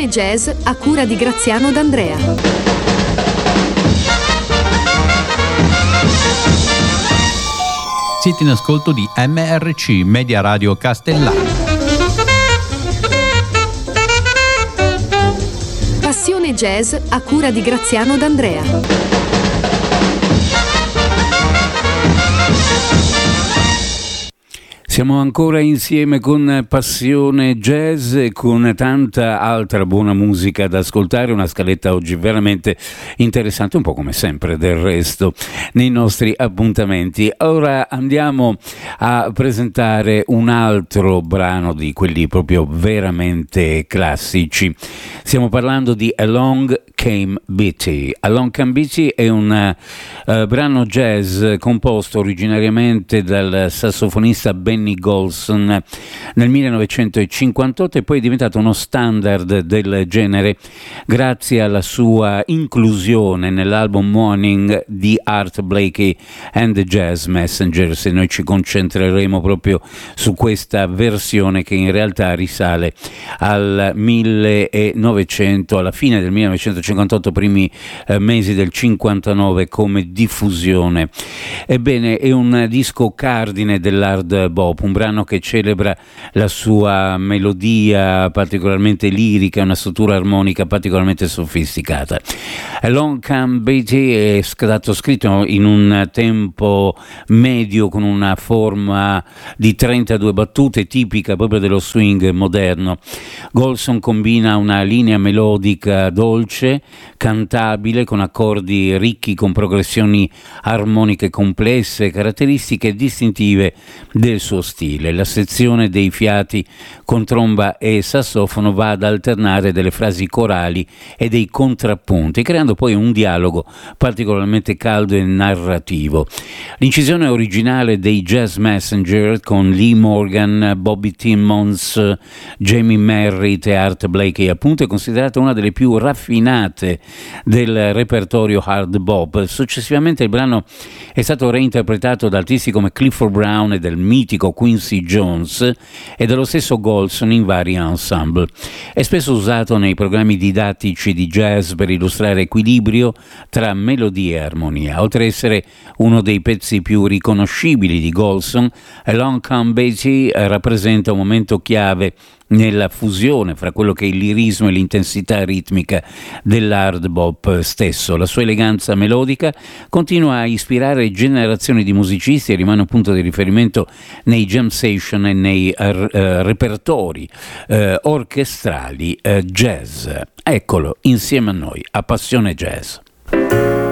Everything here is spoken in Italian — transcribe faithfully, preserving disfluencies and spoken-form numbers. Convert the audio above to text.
Passione Jazz a cura di Graziano D'Andrea. Siete in ascolto di M R C, Media Radio Castellano. Passione Jazz a cura di Graziano D'Andrea. Siamo ancora insieme con Passione Jazz e con tanta altra buona musica da ascoltare, una scaletta oggi veramente interessante, un po' come sempre del resto nei nostri appuntamenti. Ora andiamo a presentare un altro brano di quelli proprio veramente classici. Stiamo parlando di Along Came Betty. Along Came Betty è un uh, brano jazz composto originariamente dal sassofonista Benny Golson nel millenovecentocinquantotto e poi è diventato uno standard del genere grazie alla sua inclusione nell'album Morning di Art Blakey and the Jazz Messengers, e noi ci concentreremo proprio su questa versione che in realtà risale al millenovecento, alla fine del millenovecentocinquantotto, primi eh, mesi del cinquantanove come diffusione. Ebbene, è un disco cardine dell'hard bop, un brano che celebra la sua melodia particolarmente lirica, una struttura armonica particolarmente sofisticata. Along Came Betty è stato scritto in un tempo medio con una forma di trentadue battute tipica proprio dello swing moderno. Golson combina una linea melodica dolce, cantabile, con accordi ricchi, con progressioni armoniche complesse, caratteristiche distintive del suo stile. La sezione dei fiati con tromba e sassofono va ad alternare delle frasi corali e dei contrappunti, creando poi un dialogo particolarmente caldo e narrativo. L'incisione originale dei Jazz Messenger con Lee Morgan, Bobby Timmons, Jamie Merritt e Art Blakey appunto è considerata una delle più raffinate del repertorio hard bop. Successivamente il brano è stato reinterpretato da artisti come Clifford Brown e del mitico Quincy Jones e dallo stesso Golson in vari ensemble. È spesso usato nei programmi didattici di jazz per illustrare equilibrio tra melodia e armonia. Oltre ad essere uno dei pezzi più riconoscibili di Golson, Along Came Betty rappresenta un momento chiave nella fusione fra quello che è il lirismo e l'intensità ritmica dell'hard bop stesso. La sua eleganza melodica continua a ispirare generazioni di musicisti e rimane un punto di riferimento nei jam session e nei uh, uh, repertori uh, orchestrali uh, jazz. Eccolo insieme a noi a Passione Jazz.